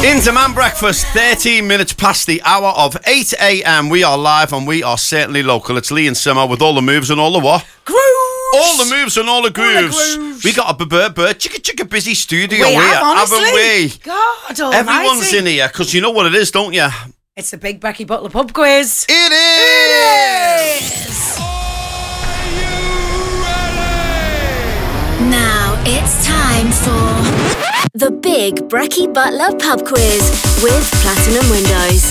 In Demand Breakfast, 13 minutes past the hour of 8 a.m. We are live and we are certainly local. It's Lee and Simo with all the moves and all the what? Grooves! All the moves and all the grooves. We got a chicka busy studio we here, honestly. haven't we? God almighty. Everyone's in here because you know what it is, don't you? It's the Big Becky Butler pub quiz. It is! Are you ready? Now it's time for the Big Brecky Butler Pub Quiz with Platinum Windows.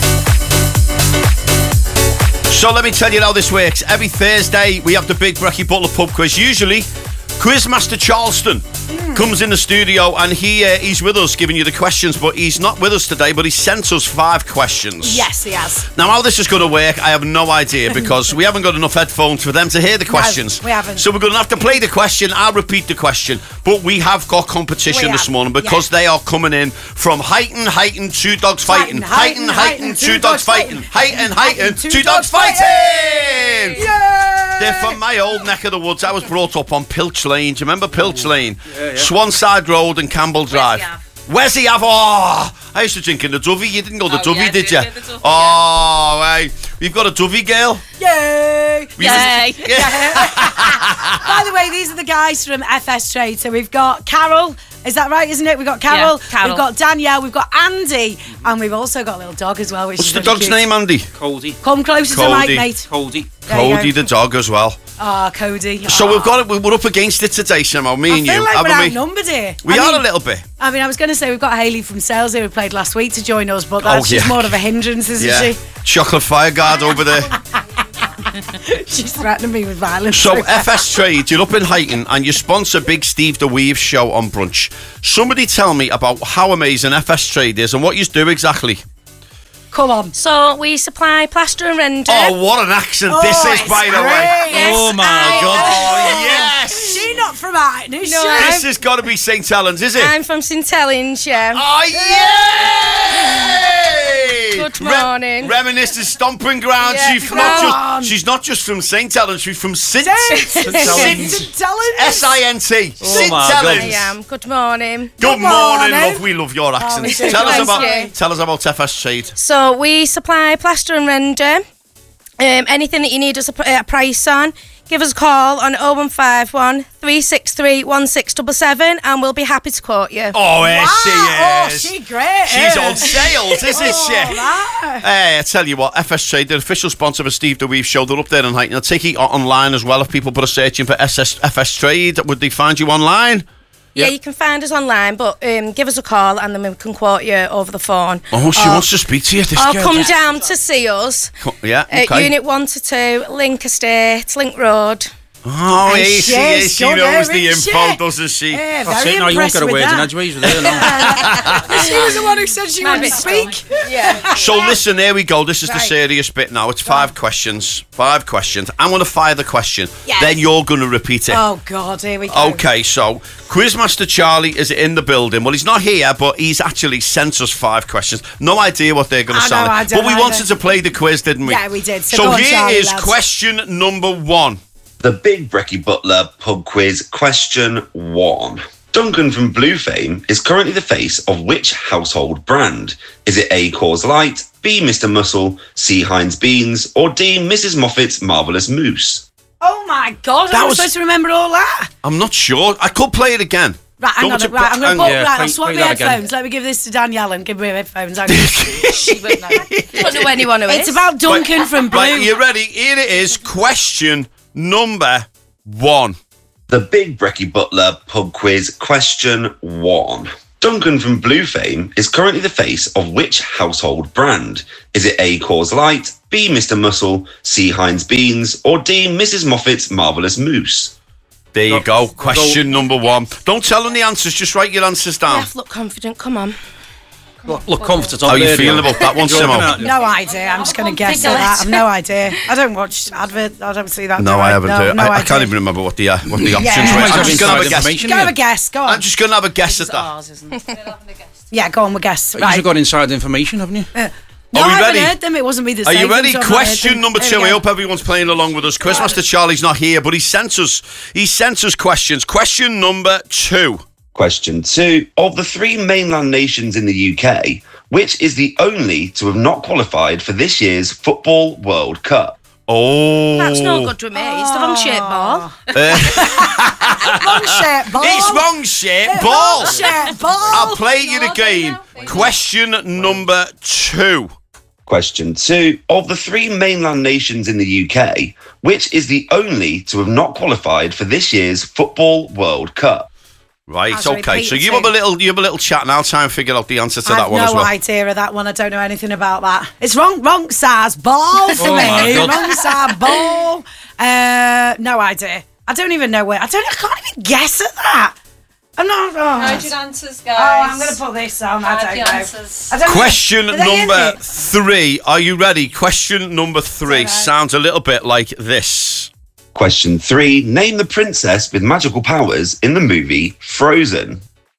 So let me tell you how this works. Every Thursday we have the Big Brecky Butler Pub Quiz. Usually, Quizmaster Charleston comes in the studio and he's with us giving you the questions, but he's not with us today, but he sent us 5 questions. Yes, he has. Now, how this is going to work, I have no idea because we haven't got enough headphones for them to hear the questions. No, we haven't. So we're going to have to play the question. I'll repeat the question, but we have got competition this morning because they are coming in from Heighton, 2 dogs fighting. Heighton, 2 dogs fighting. Heighton, 2 dogs fighting. Yay! They're from my old neck of the woods. I was brought up on Pilch Lane. Do you remember Pilch Lane? Yeah. Swanside Road and Campbell Drive. Where's he have? Oh, I used to drink in the Dovey. You didn't go to the Dovey, did you? Oh, right. We've got a Dovey girl. Yay! Yay! By the way, these are the guys from FS Trade. So we've got Carol. Is that right, isn't it? We've got Carol. Yeah, Carol. We've got Danielle. We've got Andy. And we've also got a little dog as well. Which What's is the really dog's cute. name, Andy? Cody. Come closer to Mike, mate. Cody. There you Cody go. the dog as well. Ah, Cody. So we're up against it today, Simo. Me and I feel you, like haven't we're we? outnumbered here. We are a little bit. I mean, I was going to say we've got Hayley from Sales who played last week to join us, but that's just more of a hindrance, isn't she? Chocolate fire guard over there. She's threatening me with violence. So FS Trade, you're up in Heighton and you sponsor Big Steve the Weave show on brunch. Somebody tell me about how amazing FS Trade is and what you do exactly. Come on. So we supply plaster and render. Oh, what an accent this is, it's by the way. great. Oh my God. Oh, yes. She's not from Heighton, is No, she? This has got to be St. Helens, is it? I'm from St Helens, yeah. Oh, yay! Good morning. Reminiscent stomping ground. Yeah. She's not just from St. Helens, she's from St. Sint S-I-N-T. St. my Helens. I am. Good morning. Good morning, morning. love. We love your accent. we do. Tell us Thank you. about FS Trade. So we supply plaster and render. Anything that you need us a price on, give us a call on 0151 363 1677 and we'll be happy to quote you. Oh, there she Oh, is. she's great. She's on sales, isn't she? Right. Hey, I tell you what, FS Trade, the official sponsor of Steve the Weave show. They're up there in Heighton. I'll take it online as well. If people put a search in for FS Trade, would they find you online? Yeah, you can find us online, but give us a call and then we can quote you over the phone. Oh, she wants to speak to you, this Or girl. come down to see us Yeah, at okay. Unit 1 to 2, Link Estate, Link Road. Oh, here she is. She good knows there, the isn't info, she? doesn't she? Yeah, That's very it. No, you won't impressed get a with word in that. edgeways with her, no. She was the one who said she My wouldn't bit's speak. Yeah. So listen, here we go. This is the Right. serious bit now. It's 5 questions. 5 questions. I'm going to fire the question. Yes. Then you're going to repeat it. Oh, God, here we go. Okay, so Quizmaster Charlie is in the building. Well, he's not here, but he's actually sent us 5 questions. No idea what they're going to I sound know, I like. don't But we either. wanted to play the quiz, didn't we? Yeah, we did. So So go on, here Charlie, is lads. question number 1. The Big Brecky Butler pub quiz, question 1. Duncan from Blue Fame is currently the face of which household brand? Is it A, Coors Light, B, Mr. Muscle, C, Heinz Beans, or D, Mrs. Moffat's Marvellous Mousse? Oh, my God. That I was was- supposed to remember all that. I'm not sure. I could play it again. Right, hang Don't on. you- Right, I'm going hang- to put. yeah, Right, I'll play- swap play my that again. headphones. Let me give this to Danielle and give me my headphones. She wouldn't know. Don't know anyone who It's is. about Duncan from Blue. Right, you ready? Here it is. Question number 1. The Big Brecky Butler pub quiz, question 1. Duncan from Blue Fame is currently the face of which household brand? Is it A, Coors Light, B, Mr. Muscle, C, Heinz Beans, or D, Mrs. Moffat's Marvellous Mousse? There you go. Question number 1. Don't tell them the answers. Just write your answers down. Yeah, look confident, come on. Look confident. How are you feeling about that one, Simo? No idea. I'm just going to guess at that. I've no idea. I don't watch advert. I don't see that. No, I haven't. No, I can't even remember what the options were. Yeah. I'm just going to have a guess. Information. Go have a guess. Go on. I'm just going to have a guess at that. Ours, isn't it? Yeah, go on. We'll guess. You've Right. got inside information, haven't you? No, Are we I haven't ready? heard them. It wasn't me that Are said you them, ready? so I've not heard Question them. number Here 2. we I go. hope everyone's playing along with us. Quizmaster Charlie's not here, but he sent us questions. Question number 2. Question 2. Of the 3 mainland nations in the UK, which is the only to have not qualified for this year's Football World Cup? Oh. That's no good with me. It's the wrong shaped ball. Wrong shape ball. It's wrong shape ball. Wrong shape ball. I'll play you again. Question number 2. Question 2. Of the 3 mainland nations in the UK, which is the only to have not qualified for this year's Football World Cup? Right, I'll okay. repeat So it you too. have a little chat, and I'll try and figure out the answer to I that have one no as well. idea of that one. I don't know anything about that. It's wrong size ball for Oh my me. God. Wrong size ball. No idea. I don't even know where. I can't even guess at that. I'm not. Hide your answers, guys. Oh, I'm going to put this on. I Hide don't your know. answers. I don't know. Question Are they in number it? 3. Are you ready? Question number 3 sounds a little bit like this. Question 3. Name the princess with magical powers in the movie Frozen.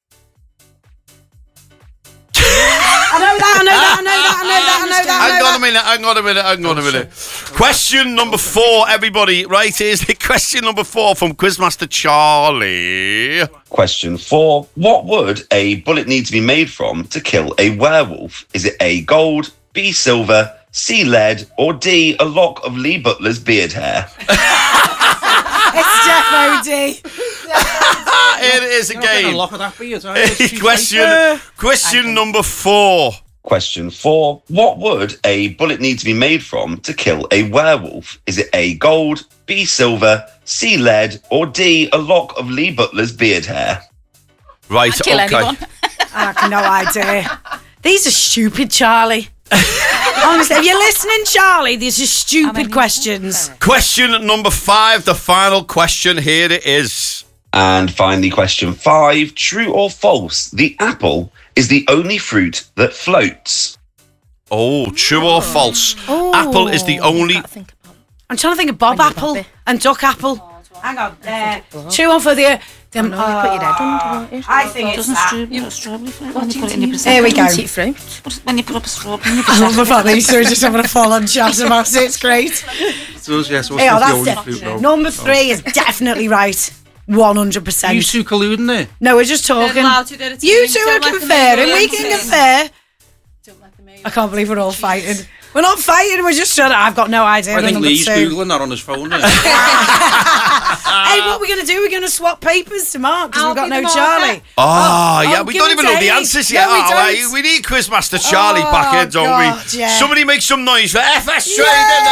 I know that. Hang on a minute. Question number 4, everybody. Right, here's the question number 4 from Quizmaster Charlie. Question 4. What would a bullet need to be made from to kill a werewolf? Is it A, gold, B, silver, C, lead, or D, a lock of Lee Butler's beard hair? It's Jeff O.D. Here it is You're not getting a again. lock of that beard, are you? Question number 4. Question 4. What would a bullet need to be made from to kill a werewolf? Is it A, gold, B, silver, C, lead, or D, a lock of Lee Butler's beard hair? Right, Kill okay. anyone. I have no idea. These are stupid, Charlie. Honestly, if you're listening, Charlie, these are stupid questions. Question number 5, the final question. Here it is. And finally, question 5. True or false? The apple is the only fruit that floats. Oh, true or false? Apple is the only... I'm trying to think of Bob Apple and Duck Apple. Hang on. True or for the... Put your head under it. I think it's that. Strawberry fruit when you put it in your present. Here we go. Eat fruit. When you put up a strawberry in your I love the fact that you two are just having a full on chat about it. It's great. So, yes, what's Yeah, the that's only it. fruit now? Number 3 is definitely right. 100%. You two colluding there? No, we're just talking. allowed to do it. You two are Don't let them conferring. hear We you. can confer. I can't believe we're all fighting. We're not fighting. We're just trying to... I've got no idea. I think Number Lee's 2. Googling that on his phone there. Hey, what we're going to do? We're going to swap papers to Mark because we've got be no the marker. Charlie. Yeah, we give don't it even to know the Hayes. answers No, yet. we are we? don't. We need Quizmaster Charlie back here, don't God, we? yeah. Somebody make some noise for FS Trading.